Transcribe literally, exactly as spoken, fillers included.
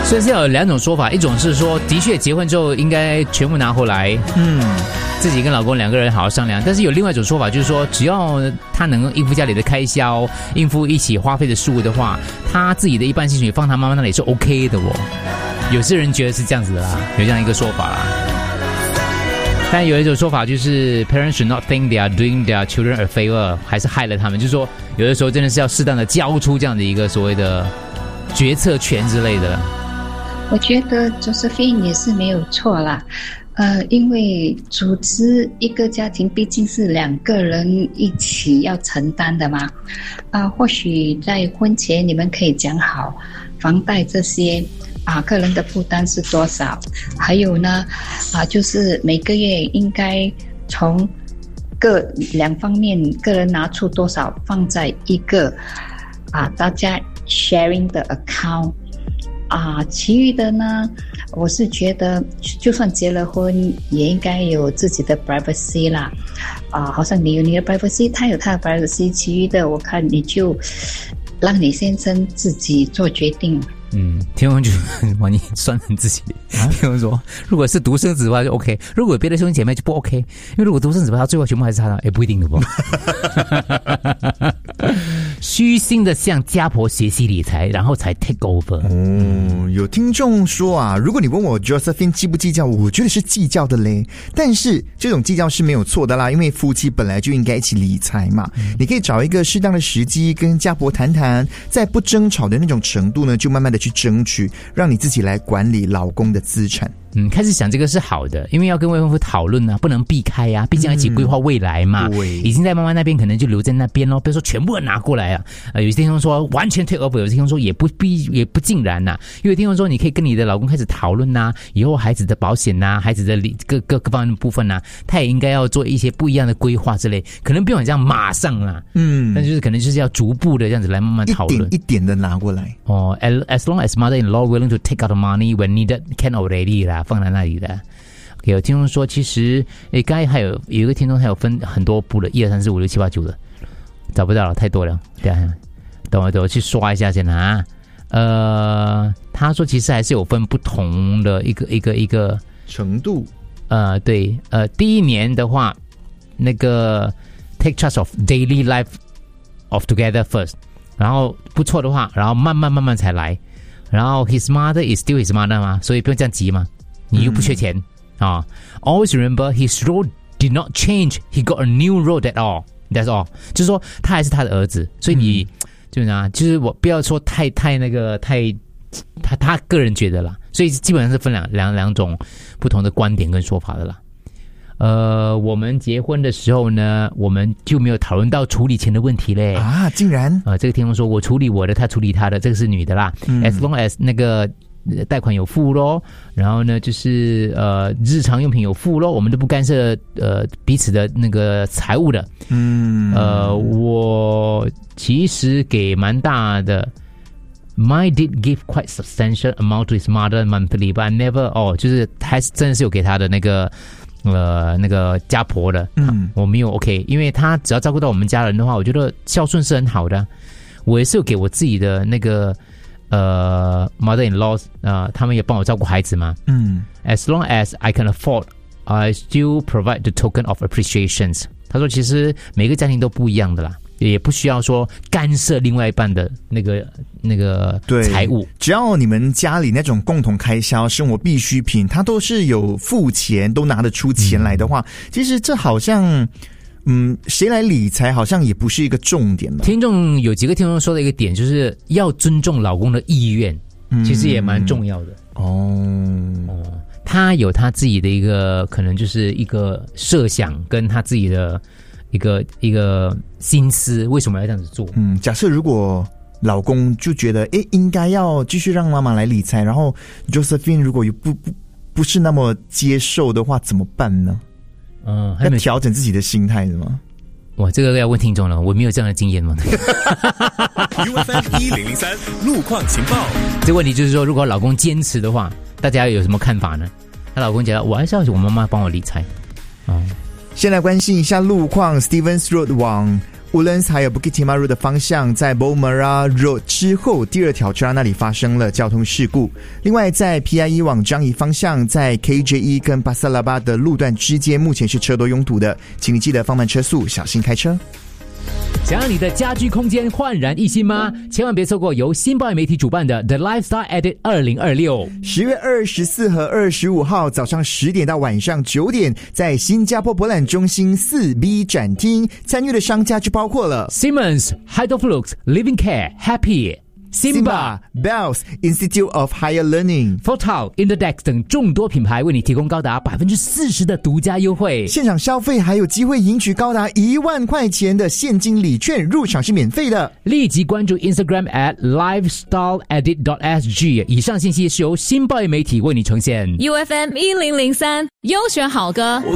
所以是有两种说法，一种是说的确结婚之后应该全部拿回来，嗯，自己跟老公两个人好好商量。但是有另外一种说法，就是说只要他能够应付家里的开销，应付一起花费的事物的话，他自己的一半薪水放他妈妈那里是 OK 的哦。有些人觉得是这样子的啦，有这样一个说法啦。但有一种说法就是 parents should not think they are doing their children a favor， 还是害了他们，就是说有的时候真的是要适当的交出这样的一个所谓的决策权之类的。 我觉得 Josephine 也是没有错啦，呃，因为组织一个家庭毕竟是两个人一起要承担的嘛，啊、呃，或许在婚前你们可以讲好房贷这些啊，个人的负担是多少，还有呢，啊，就是每个月应该从各两方面个人拿出多少放在一个啊大家 sharing 的 account。啊，其余的呢，我是觉得，就算结了婚，也应该有自己的 privacy 啦。啊，好像你有你的 privacy， 他有他的 privacy， 其余的我看你就让你先生自己做决定。 嗯，天王就哇，你算很自己。天王说，如果是独生子的话就 OK， 如果别的兄弟姐妹就不 OK， 因为如果独生子的话，他最后全部还是他的，也不一定的不。虚心的向家婆学习理财，然后才 take over。 哦，有听众说啊，如果你问我 Josephine 计不计较，我觉得是计较的嘞。但是这种计较是没有错的啦，因为夫妻本来就应该一起理财嘛。嗯、你可以找一个适当的时机跟家婆谈谈，在不争吵的那种程度呢，就慢慢的去争取，让你自己来管理老公的资产。 嗯，开始想这个是好的，因为要跟未婚夫讨论啊，不能避开啊，毕竟要一起规划未来嘛。嗯、已经在妈妈那边，可能就留在那边咯。比如说全部人拿过来啊，呃，有些听众说完全 take over， 有些听众说也不必也不尽然呐、啊。因为听众说你可以跟你的老公开始讨论呐、啊，以后孩子的保险呐、啊，孩子的各各各方面的部分呐、啊，他也应该要做一些不一样的规划之类，可能不用这样马上啊，嗯，但就是可能就是要逐步的这样子来慢慢讨论， 一点一点的拿过来。 哦 ，as long as mother-in-law willing to take out the money when needed, can already 啦，放在那里的。OK， 有听众说，其实诶，刚才还有有一个听众，他有分很多部的，一二三四五六七八九的，找不到了，太多了。对啊，等我等我去刷一下先啊。呃，他说其实还是有分不同的一个一个一个程度。 呃，对，呃，第一年的话，那个 take charge of daily life of together first， 然后不错的话，然后慢慢慢慢才来。然后 his mother is still his mother 嘛，所以不用这样急嘛。你又不缺钱、嗯、啊 ！Always remember his role did not change. He got a new role. That's all. That's all. 就是说他还是他的儿子，所以你、嗯、就是啊，就是我不要说太太那个太他他个人觉得啦，所以基本上是分两两两种不同的观点跟说法的啦。呃，我们结婚的时候呢，我们就没有讨论到处理钱的问题嘞啊！竟然啊、呃，这个听众说我处理我的，他处理他的，这个是女的啦。嗯、as long as 那个。贷款有付咯，然后呢，就是呃日常用品有付咯，我们都不干涉呃彼此的那个财务的。嗯，呃，我其实给蛮大的 ，Mine did give quite substantial amount to his mother monthly, but I never 哦，就是还是真的是有给他的那个呃那个家婆的。嗯，我没有 OK， 因为他只要照顾到我们家人的话，我觉得孝顺是很好的。我也是有给我自己的那个。呃 ，mother-in-law， 呃，他们也帮我照顾孩子嘛。嗯 ，as long as I can afford, I still provide the token of appreciations。他说，其实每个家庭都不一样的啦，也不需要说干涉另外一半的那个那个财务。 只要你们家里那种共同开销、生活必需品，他都是有付钱，都拿得出钱来的话，嗯、其实这好像。嗯，谁来理财好像也不是一个重点吧。 听众有几个听众说的一个点，就是要尊重老公的意愿，嗯、其实也蛮重要的。哦哦，他有他自己的一个可能就是一个设想，跟他自己的一个一个心思，为什么要这样子做？ 嗯，假设如果老公就觉得，诶，应该要继续让妈妈来理财，然后 Josephine 如果有不不不是那么接受的话，怎么办呢？嗯，要调整自己的心态是吗？ 哇，这个要问听众了，我没有这样的经验吗 ？U F M 一零零三路况情报。 这个问题就是说，如果老公坚持的话，大家有什么看法呢？他老公觉得我还是要我妈妈帮我理财。 哦，先来关心一下路况 ，Stevens Road 往 Woodlands 还有 Bukit Timah 的方向，在 Bomara Road 之后第二条车那里发生了交通事故。另外在 P I E 往樟宜方向，在 K J E 跟巴萨拉巴的路段之间目前是车多拥堵的，请你记得放慢车速，小心开车。 想让你的家居空间焕然一新吗？千万别错过由新报媒体主办的 The Lifestyle Edit 二零二六， 十月二十四和二十五号早上十点到晚上九点，在新加坡博览中心四 B 展厅，参与的商家就包括了 Siemens、Hydroflux、Living Care、Happy、Simba、 Bells Institute of Higher Learning、Fotal、Interdex 等众多品牌，为你提供高达百分之四十的独家优惠。 现场消费还有机会赢取高达一万块钱的现金礼券，入场是免费的。 立即关注 Instagram at lifestyle edit dot s g， 以上信息是由新报媒体为你呈现。 U F M 一零零三优选好歌。